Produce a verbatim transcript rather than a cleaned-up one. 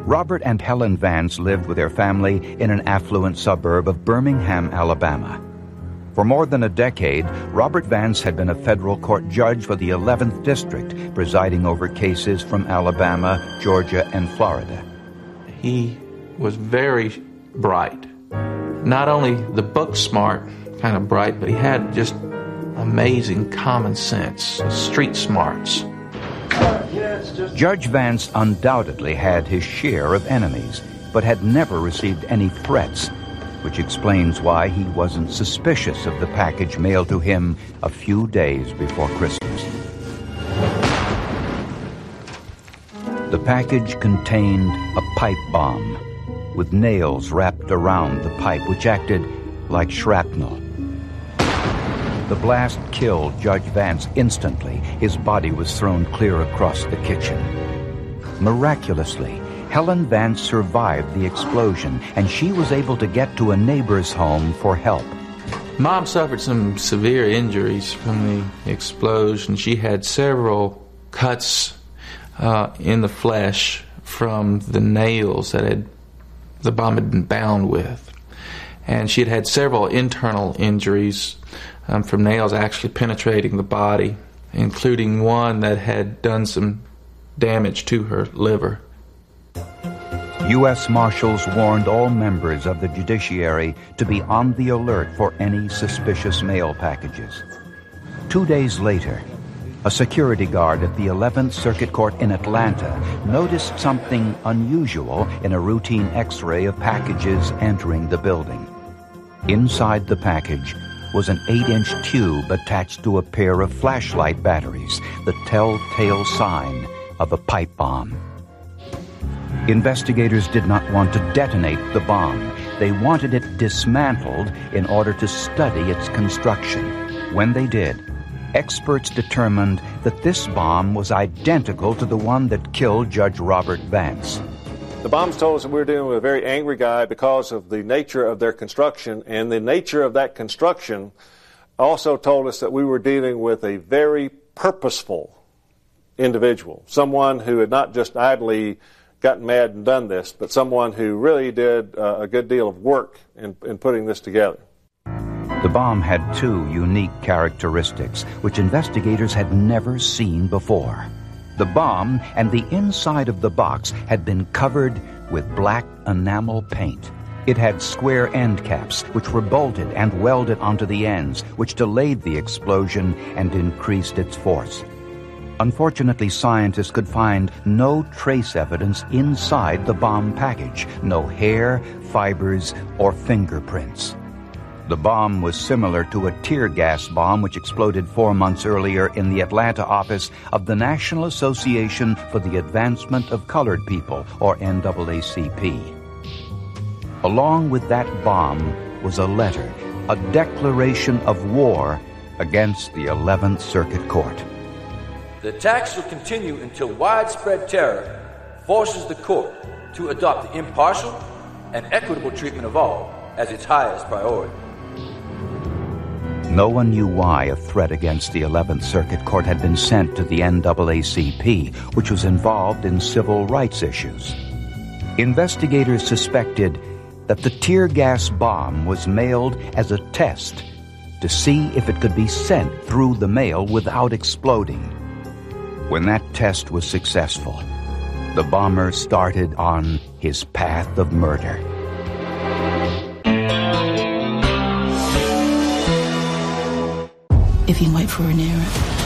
Robert and Helen Vance lived with their family in an affluent suburb of Birmingham, Alabama. For more than a decade, Robert Vance had been a federal court judge for the eleventh District, presiding over cases from Alabama, Georgia, and Florida. He was very bright. Not only the book smart, kind of bright, but he had just amazing common sense, street smarts. Judge Vance undoubtedly had his share of enemies, but had never received any threats, which explains why he wasn't suspicious of the package mailed to him a few days before Christmas. The package contained a pipe bomb with nails wrapped around the pipe, which acted like shrapnel. The blast killed Judge Vance instantly. His body was thrown clear across the kitchen. Miraculously, Helen Vance survived the explosion, and she was able to get to a neighbor's home for help. Mom suffered some severe injuries from the explosion. She had several cuts uh, in the flesh from the nails that had the bomb had been bound with. And she had had several internal injuries um, from nails actually penetrating the body, including one that had done some damage to her liver. U S Marshals warned all members of the judiciary to be on the alert for any suspicious mail packages. Two days later, a security guard at the eleventh Circuit Court in Atlanta noticed something unusual in a routine X-ray of packages entering the building. Inside the package was an eight-inch tube attached to a pair of flashlight batteries, the telltale sign of a pipe bomb. Investigators did not want to detonate the bomb. They wanted it dismantled in order to study its construction. When they did, experts determined that this bomb was identical to the one that killed Judge Robert Vance. The bombs told us that we were dealing with a very angry guy because of the nature of their construction, and the nature of that construction also told us that we were dealing with a very purposeful individual, someone who had not just idly gotten mad and done this, but someone who really did uh, a good deal of work in, in putting this together. The bomb had two unique characteristics which investigators had never seen before. The bomb and the inside of the box had been covered with black enamel paint. It had square end caps which were bolted and welded onto the ends, which delayed the explosion and increased its force. Unfortunately, scientists could find no trace evidence inside the bomb package, no hair, fibers, or fingerprints. The bomb was similar to a tear gas bomb which exploded four months earlier in the Atlanta office of the National Association for the Advancement of Colored People, or N double A C P. Along with that bomb was a letter, a declaration of war against the eleventh Circuit Court. The attacks will continue until widespread terror forces the court to adopt the impartial and equitable treatment of all as its highest priority. No one knew why a threat against the eleventh Circuit Court had been sent to the N double A C P, which was involved in civil rights issues. Investigators suspected that the tear gas bomb was mailed as a test to see if it could be sent through the mail without exploding. When that test was successful, the bomber started on his path of murder. If you wait for an error,